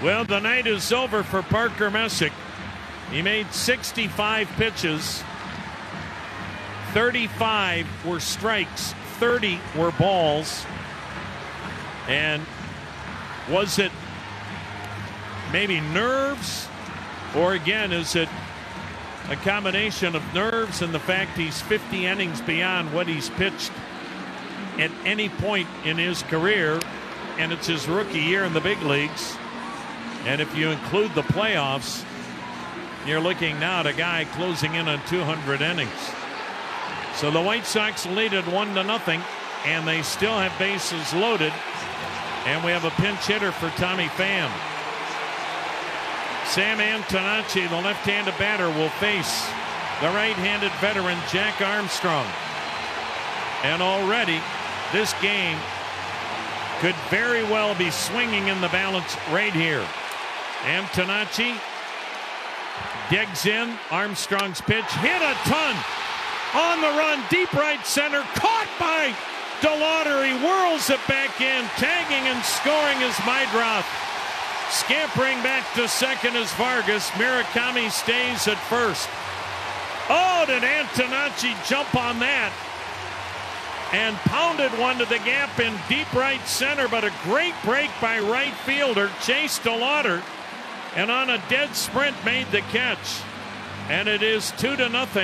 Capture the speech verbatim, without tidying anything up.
Well, the night is over for Parker Messick. He made sixty-five pitches. thirty-five were strikes, thirty were balls. And was it maybe nerves? Or again, is it a combination of nerves and the fact he's fifty innings beyond what he's pitched at any point in his career, and it's his rookie year in the big leagues? And if you include the playoffs, you're looking now at a guy closing in on two hundred innings. So the White Sox lead it one to nothing, and they still have bases loaded. And we have a pinch hitter for Tommy Pham. Sam Antonacci, the left-handed batter, will face the right-handed veteran Jack Armstrong. And already this game could very well be swinging in the balance right here. Antonacci digs in. Armstrong's pitch hit a ton. On the run, deep right center, caught by DeLauder. He whirls it back in. Tagging and scoring is Meidroth. Scampering back to second is Vargas. Murakami stays at first. Oh, did Antonacci jump on that? And pounded one to the gap in deep right center, but a great break by right fielder Chase DeLauder, and on a dead sprint made the catch. And it is two to nothing.